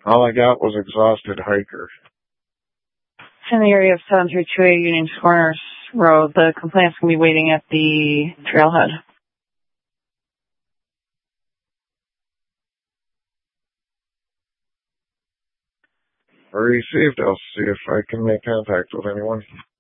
All I got was exhausted hiker. In the area of 7328 Union Corners Road, the complaint's going to be waiting at the trailhead. Received. I'll see if I can make contact with anyone.